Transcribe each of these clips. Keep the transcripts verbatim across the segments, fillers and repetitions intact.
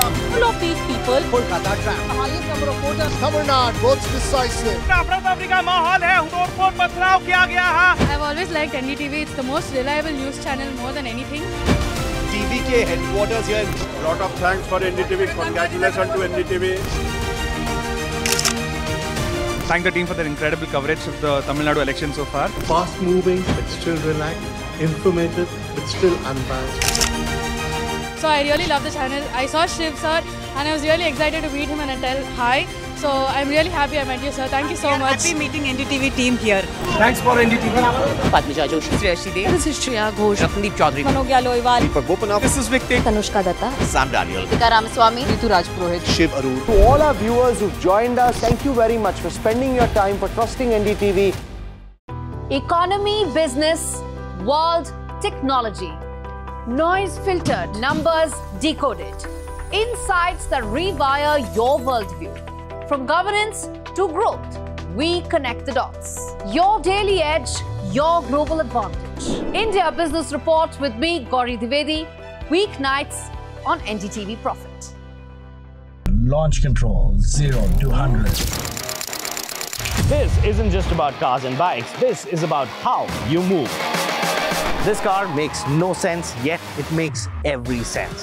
Trump. Full of these people. Kolkata Trump. The highest number of voters. Tamil Nadu votes decisive. I've always liked N D T V. It's the most reliable news channel more than anything. T V K headquarters here. A lot of thanks for N D T V. Congratulations to N D T V. Thank the team for their incredible coverage of the Tamil Nadu election so far. Fast moving but still relaxed, informative but still unbiased. So I really love the channel. I saw Shiv sir and I was really excited to meet him and tell hi. So I'm really happy I met you, sir. Thank you so much. Happy meeting N D T V team here. Thanks for N D T V. Padmija Joshi, Sriyashi Dev. This is Shreya Ghosh. Sandeep Chaudhary. Manogya Loiwal. Deepak Bopanath. This is Vikti. Tanushka Datta. Sam Daniel. Tika Ramaswamy. Ritu Rajpurohit. Shiv Arun. To all our viewers who've joined us, thank you very much for spending your time, for trusting N D T V. Economy, business, world, technology. Noise filtered, numbers decoded. Insights that rewire your worldview. From governance to growth, we connect the dots. Your daily edge, your global advantage. India Business Report with me, Gauri Dwivedi, weeknights on N D T V Profit. Launch control, zero to one hundred. This isn't just about cars and bikes, this is about how you move. This car makes no sense, yet it makes every sense.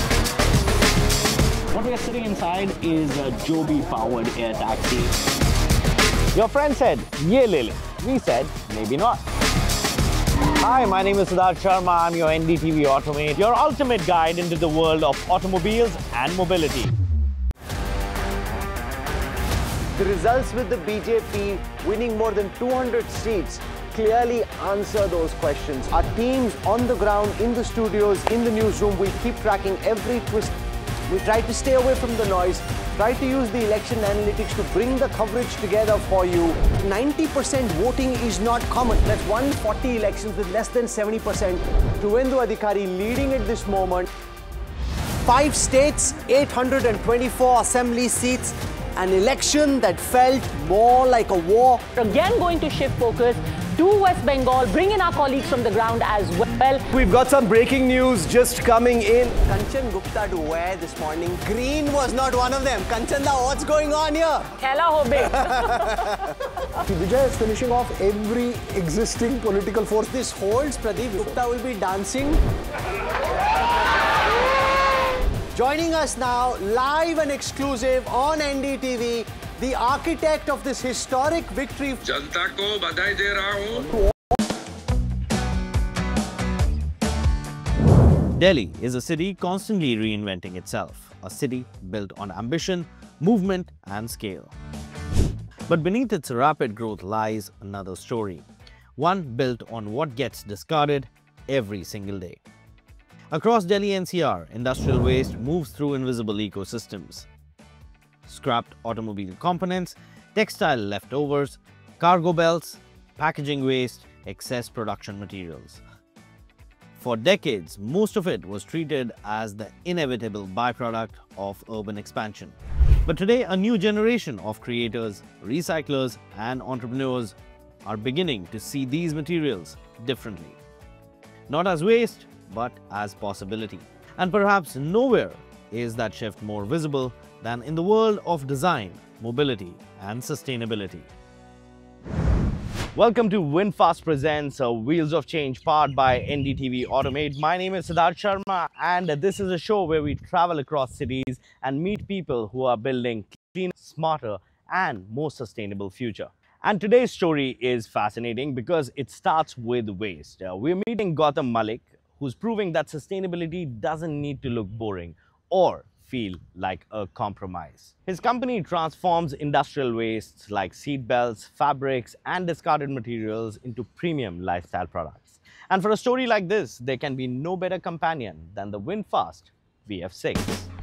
What we are sitting inside is a Joby-powered air taxi. Your friend said, "Ye le le." We said, maybe not. Hi, my name is Siddharth Sharma. I'm your N D T V Automate, your ultimate guide into the world of automobiles and mobility. The results with the B J P winning more than two hundred seats clearly answer those questions. Our teams on the ground, in the studios, in the newsroom, will keep tracking every twist. We try to stay away from the noise, try to use the election analytics to bring the coverage together for you. ninety percent voting is not common. That's one hundred forty elections with less than seventy percent. Suvendu Adhikari leading at this moment. Five states, eight hundred twenty-four assembly seats, an election that felt more like a war. Again going to shift focus to West Bengal, bring in our colleagues from the ground as well. We've got some breaking news just coming in. Kanchan Gupta to where this morning? Green was not one of them. Kanchan, what's going on here? Khela hobe. Vijay is finishing off every existing political force. This holds, Pradeep Gupta will be dancing. Joining us now, live and exclusive on N D T V, the architect of this historic victory. जनता को बधाई दे रहा हूं. Delhi is a city constantly reinventing itself, a city built on ambition, movement and scale. But beneath its rapid growth lies another story, one built on what gets discarded every single day. Across Delhi N C R, industrial waste moves through invisible ecosystems. Scrapped automobile components, textile leftovers, cargo belts, packaging waste, excess production materials. For decades, most of it was treated as the inevitable byproduct of urban expansion. But today, a new generation of creators, recyclers, and entrepreneurs are beginning to see these materials differently. Not as waste, but as possibility. And perhaps nowhere is that shift more visible than in the world of design, mobility, and sustainability. Welcome to VinFast Presents uh, Wheels of Change, powered by N D T V Automate. My name is Siddharth Sharma, and this is a show where we travel across cities and meet people who are building cleaner, smarter, and more sustainable future. And today's story is fascinating because it starts with waste. Uh, we're meeting Gautam Malik, who's proving that sustainability doesn't need to look boring or feel like a compromise. His company transforms industrial wastes like seat belts, fabrics, and discarded materials into premium lifestyle products. And for a story like this, there can be no better companion than the VinFast V F six.